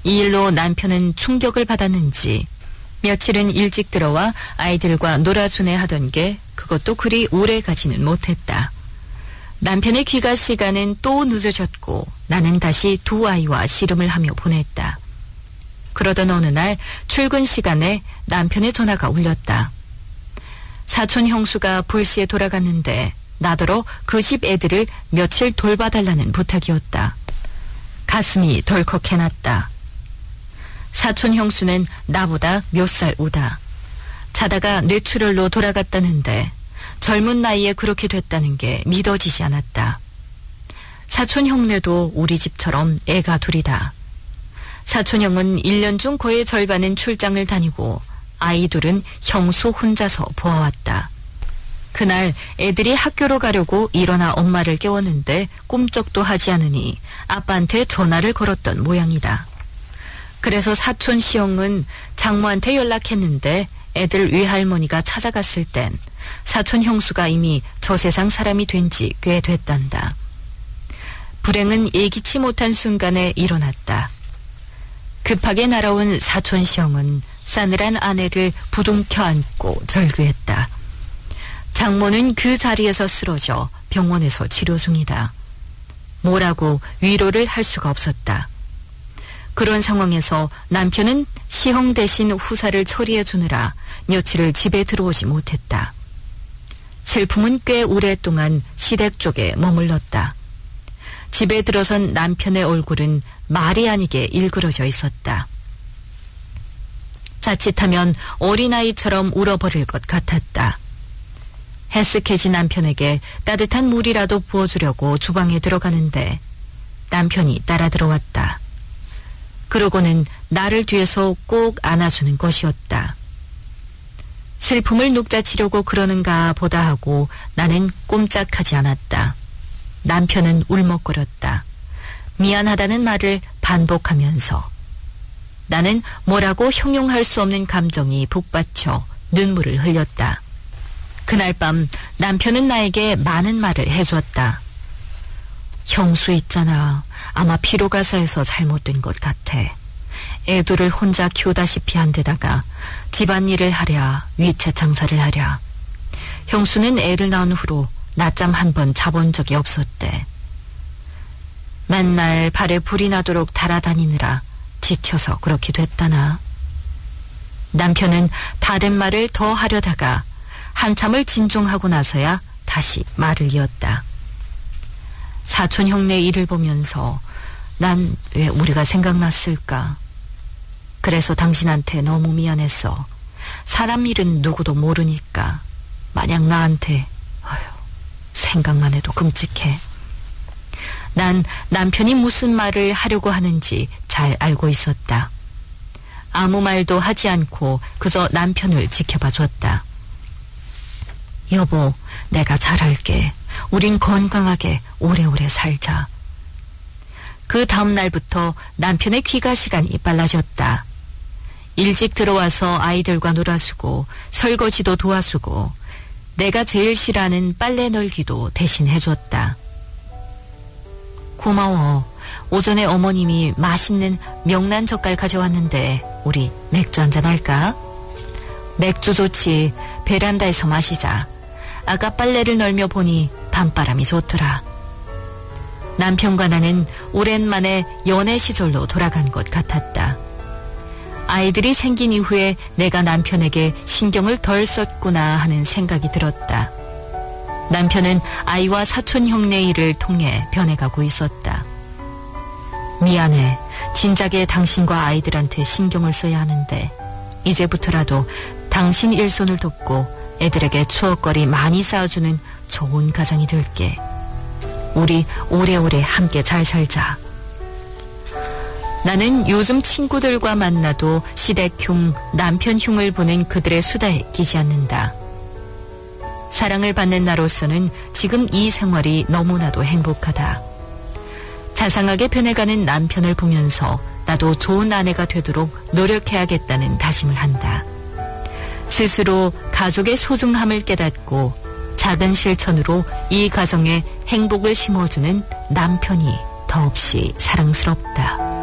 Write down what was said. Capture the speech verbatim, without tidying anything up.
이 일로 남편은 충격을 받았는지 며칠은 일찍 들어와 아이들과 놀아주네 하던 게 그것도 그리 오래 가지는 못했다. 남편의 귀가 시간은 또 늦어졌고 나는 다시 두 아이와 씨름을 하며 보냈다. 그러던 어느 날 출근 시간에 남편의 전화가 울렸다. 사촌 형수가 불시에 돌아갔는데 나더러 그 집 애들을 며칠 돌봐달라는 부탁이었다. 가슴이 덜컥해났다. 사촌 형수는 나보다 몇 살 오다. 자다가 뇌출혈로 돌아갔다는데 젊은 나이에 그렇게 됐다는 게 믿어지지 않았다. 사촌 형네도 우리 집처럼 애가 둘이다. 사촌 형은 일 년 중 거의 절반은 출장을 다니고 아이 둘은 형수 혼자서 보아왔다. 그날 애들이 학교로 가려고 일어나 엄마를 깨웠는데 꿈쩍도 하지 않으니 아빠한테 전화를 걸었던 모양이다. 그래서 사촌 시형은 장모한테 연락했는데 애들 외할머니가 찾아갔을 땐 사촌 형수가 이미 저 세상 사람이 된 지 꽤 됐단다. 불행은 예기치 못한 순간에 일어났다. 급하게 날아온 사촌 시형은 싸늘한 아내를 부둥켜 안고 절규했다. 장모는 그 자리에서 쓰러져 병원에서 치료 중이다. 뭐라고 위로를 할 수가 없었다. 그런 상황에서 남편은 시형 대신 후사를 처리해 주느라 며칠을 집에 들어오지 못했다. 슬픔은 꽤 오랫동안 시댁 쪽에 머물렀다. 집에 들어선 남편의 얼굴은 말이 아니게 일그러져 있었다. 자칫하면 어린아이처럼 울어버릴 것 같았다. 헬스케진 남편에게 따뜻한 물이라도 부어주려고 주방에 들어가는데 남편이 따라 들어왔다. 그러고는 나를 뒤에서 꼭 안아주는 것이었다. 슬픔을 녹자치려고 그러는가 보다 하고 나는 꼼짝하지 않았다. 남편은 울먹거렸다. 미안하다는 말을 반복하면서 나는 뭐라고 형용할 수 없는 감정이 북받쳐 눈물을 흘렸다. 그날 밤 남편은 나에게 많은 말을 해줬다. 형수 있잖아. 아마 피로가 쌓여서 잘못된 것 같아. 애들을 혼자 키우다시피 한 데다가 집안일을 하랴 위채 장사를 하랴. 형수는 애를 낳은 후로 낮잠 한 번 자본 적이 없었대. 맨날 발에 불이 나도록 달아다니느라 지쳐서 그렇게 됐다나. 남편은 다른 말을 더 하려다가 한참을 진중하고 나서야 다시 말을 이었다. 사촌 형네 일을 보면서 난 왜 우리가 생각났을까? 그래서 당신한테 너무 미안했어. 사람 일은 누구도 모르니까. 만약 나한테 어휴, 생각만 해도 끔찍해. 난 남편이 무슨 말을 하려고 하는지 잘 알고 있었다. 아무 말도 하지 않고 그저 남편을 지켜봐 줬다. 여보, 내가 잘할게. 우린 건강하게 오래오래 살자. 그 다음 날부터 남편의 귀가 시간이 빨라졌다. 일찍 들어와서 아이들과 놀아주고 설거지도 도와주고 내가 제일 싫어하는 빨래 널기도 대신 해줬다. 고마워. 오전에 어머님이 맛있는 명란 젓갈 가져왔는데 우리 맥주 한잔 할까? 맥주 좋지. 베란다에서 마시자. 아까 빨래를 널며 보니 밤바람이 좋더라. 남편과 나는 오랜만에 연애 시절로 돌아간 것 같았다. 아이들이 생긴 이후에 내가 남편에게 신경을 덜 썼구나 하는 생각이 들었다. 남편은 아이와 사촌 형네 일을 통해 변해가고 있었다. 미안해. 진작에 당신과 아이들한테 신경을 써야 하는데 이제부터라도 당신 일손을 돕고 애들에게 추억거리 많이 쌓아주는 좋은 가장이 될게. 우리 오래오래 함께 잘 살자. 나는 요즘 친구들과 만나도 시댁흉, 남편흉을 보는 그들의 수다에 끼지 않는다. 사랑을 받는 나로서는 지금 이 생활이 너무나도 행복하다. 자상하게 변해가는 남편을 보면서 나도 좋은 아내가 되도록 노력해야겠다는 다짐을 한다. 스스로 가족의 소중함을 깨닫고 작은 실천으로 이 가정에 행복을 심어주는 남편이 더없이 사랑스럽다.